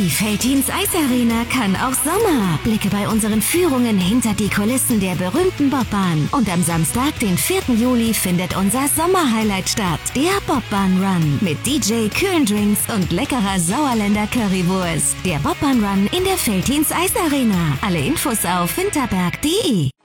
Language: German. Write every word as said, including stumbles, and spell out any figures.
Die Veltins Eisarena kann auch Sommer. Blicke bei unseren Führungen hinter die Kulissen der berühmten Bobbahn. Und am Samstag, den vierten Juli, findet unser Sommerhighlight statt. Der Bobbahn Run. Mit D J, kühlen Drinks und leckerer Sauerländer Currywurst. Der Bobbahn Run in der Veltins Eisarena. Alle Infos auf winterberg punkt de.